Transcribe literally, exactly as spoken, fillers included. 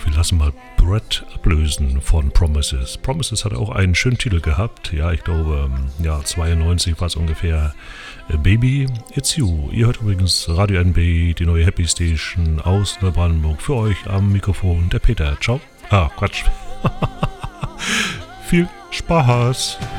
wir lassen mal Brett ablösen von Promises. Promises hat auch einen schönen Titel gehabt. Ja, ich glaube, ja, zweiundneunzig war es ungefähr. Baby, It's You. Ihr hört übrigens Radio N B, die neue Happy Station aus Neubrandenburg. Für euch am Mikrofon der Peter. Ciao. Ah, Quatsch. Viel Spaß.